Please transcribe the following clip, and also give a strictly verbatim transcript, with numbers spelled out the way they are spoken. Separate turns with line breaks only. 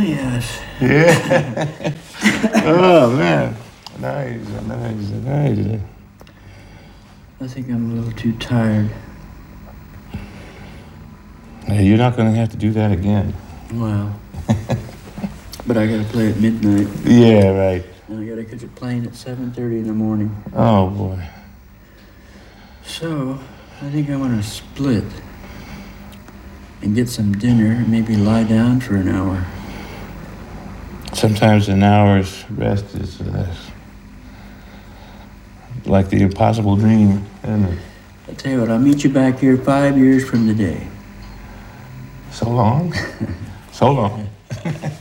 yes.
Yeah. Oh, man. Nice, nice, nice.
I think I'm a little too tired.
Hey, you're not going to have to do that again.
Wow. But I gotta play at midnight.
Yeah, right.
And I gotta catch a plane at seven thirty in the morning.
Oh, boy.
So, I think I'm gonna split and get some dinner and maybe lie down for an hour.
Sometimes an hour's rest is uh, like the impossible dream, isn't it?
I'll tell you what, I'll meet you back here five years from today.
So long? So long.